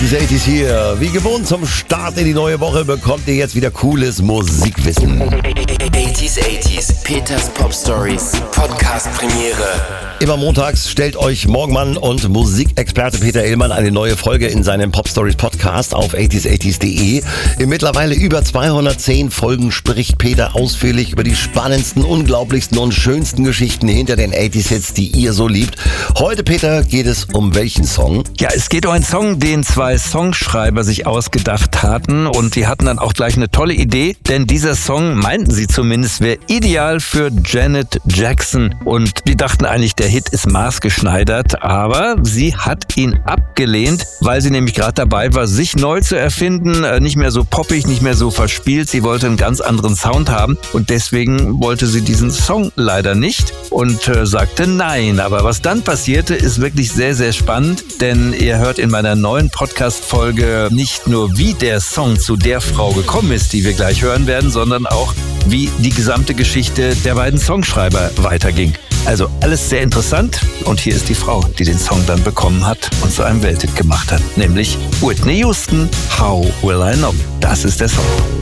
80s hier. Wie gewohnt zum Start in die neue Woche bekommt ihr jetzt wieder cooles Musikwissen. 80s, Peters Pop Stories, Podcast Premiere. Immer montags stellt euch Morgenmann und Musikexperte Peter Illmann eine neue Folge in seinem Pop Stories Podcast auf 80s.de. In mittlerweile über 210 Folgen spricht Peter ausführlich über die spannendsten, unglaublichsten und schönsten Geschichten hinter den 80s-Hits, die ihr so liebt. Heute, Peter, geht es um welchen Song? Ja, es geht um einen Song, den zwei Songschreiber sich ausgedacht hatten, und die hatten dann auch gleich eine tolle Idee, denn dieser Song, meinten sie zumindest, wäre ideal für Janet Jackson, und die dachten eigentlich, der Hit ist maßgeschneidert, aber sie hat ihn abgelehnt, weil sie nämlich gerade dabei war, sich neu zu erfinden, nicht mehr so poppig, nicht mehr so verspielt. Sie wollte einen ganz anderen Sound haben, und deswegen wollte sie diesen Song leider nicht und sagte nein. Aber was dann passierte, ist wirklich sehr, sehr spannend, denn ihr hört in meiner neuen Podcast-Folge nicht nur, wie der Song zu der Frau gekommen ist, die wir gleich hören werden, sondern auch, wie die gesamte Geschichte der beiden Songschreiber weiterging. Also alles sehr interessant, und hier ist die Frau, die den Song dann bekommen hat und zu einem Welthit gemacht hat, nämlich Whitney Houston, How Will I Know? Das ist der Song.